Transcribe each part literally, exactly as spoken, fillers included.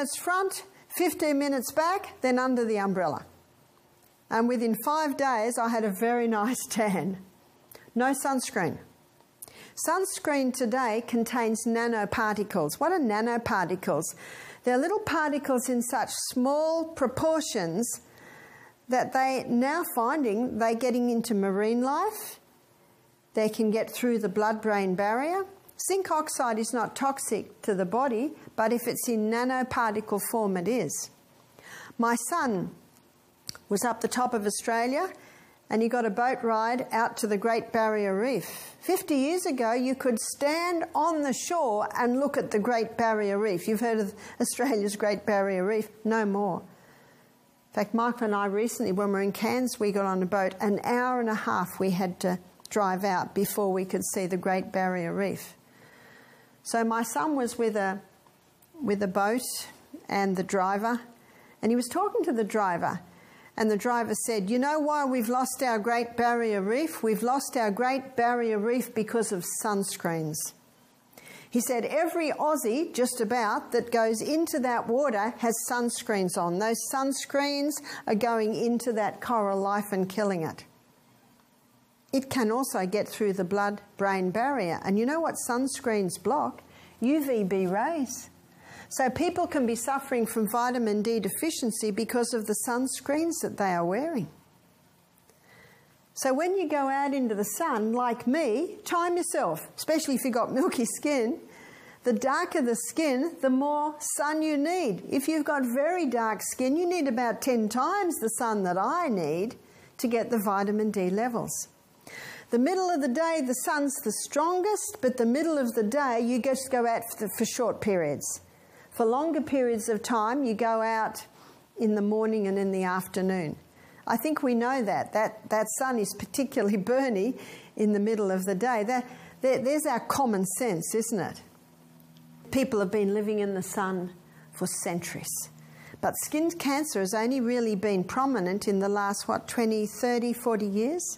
minutes front, fifteen minutes back, then under the umbrella. And within five days, I had a very nice tan. No sunscreen. Sunscreen today contains nanoparticles. What are nanoparticles? They're little particles in such small proportions that they now finding they're getting into marine life. They can get through the blood-brain barrier. Zinc oxide is not toxic to the body, but if it's in nanoparticle form, it is. My son was up the top of Australia and he got a boat ride out to the Great Barrier Reef. Fifty years ago, you could stand on the shore and look at the Great Barrier Reef. You've heard of Australia's Great Barrier Reef? No more. In fact, Michael and I recently, when we were in Cairns, we got on a boat. An hour and a half we had to drive out before we could see the Great Barrier Reef. So my son was with a, with a boat and the driver, and he was talking to the driver. And the driver said, you know why we've lost our Great Barrier Reef? We've lost our Great Barrier Reef because of sunscreens. He said every Aussie, just about, that goes into that water has sunscreens on. Those sunscreens are going into that coral life and killing it. It can also get through the blood-brain barrier. And you know what sunscreens block? U V B rays. So people can be suffering from vitamin D deficiency because of the sunscreens that they are wearing. So when you go out into the sun, like me, time yourself, especially if you've got milky skin. The darker the skin, the more sun you need. If you've got very dark skin, you need about ten times the sun that I need to get the vitamin D levels. The middle of the day, the sun's the strongest, but the middle of the day, you just go out for, for short periods. For longer periods of time, you go out in the morning and in the afternoon. I think we know that. That, that sun is particularly burny in the middle of the day. That, there, there's our common sense, isn't it? People have been living in the sun for centuries. But skin cancer has only really been prominent in the last, what, twenty, thirty, forty years?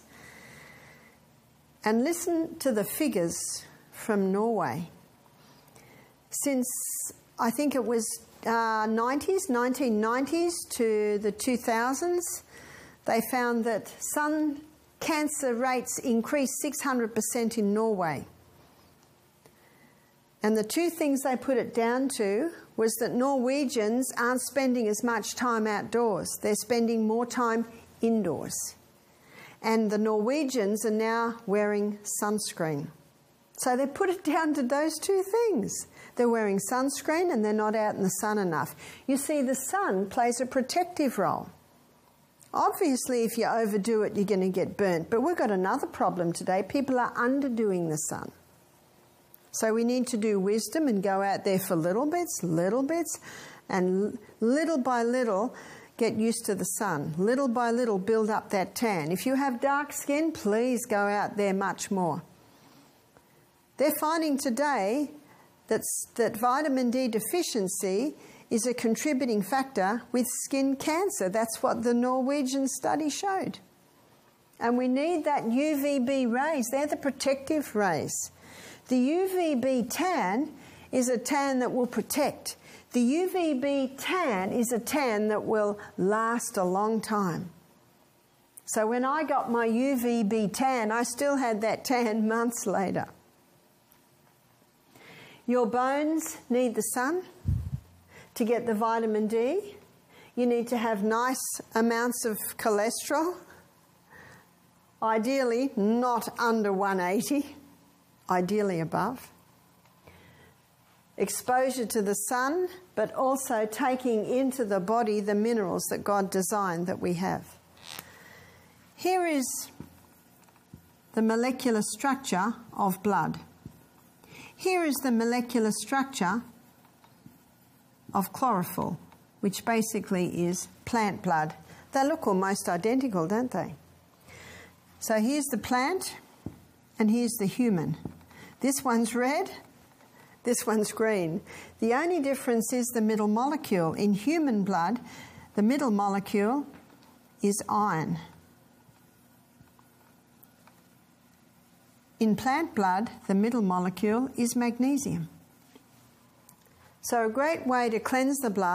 And listen to the figures from Norway. Since I think it was uh, nineties, nineteen nineties to the two thousands, they found that sun cancer rates increased six hundred percent in Norway. And the two things they put it down to was that Norwegians aren't spending as much time outdoors. They're spending more time indoors. And the Norwegians are now wearing sunscreen. So they put it down to those two things. They're wearing sunscreen and they're not out in the sun enough. You see, the sun plays a protective role. Obviously, if you overdo it, you're going to get burnt. But we've got another problem today. People are underdoing the sun. So we need to do wisdom and go out there for little bits, little bits, and little by little get used to the sun. Little by little build up that tan. If you have dark skin, please go out there much more. They're finding today that, that vitamin D deficiency is a contributing factor with skin cancer. That's what the Norwegian study showed. And we need that U V B rays. They're the protective rays. The U V B tan is a tan that will protect. The U V B tan is a tan that will last a long time. So when I got my U V B tan, I still had that tan months later. Your bones need the sun to get the vitamin D. You need to have nice amounts of cholesterol. Ideally, not under one eighty. Ideally above. Exposure to the sun, but also taking into the body the minerals that God designed that we have. Here is the molecular structure of blood. Here is the molecular structure of chlorophyll, which basically is plant blood. They look almost identical, don't they? So here's the plant, and here's the human. This one's red, this one's green. The only difference is the middle molecule. In human blood, the middle molecule is iron. In plant blood, the middle molecule is magnesium. So a great way to cleanse the blood